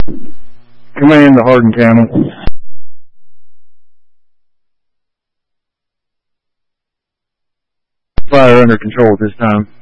Command to Hardin County. Fire under control at this time.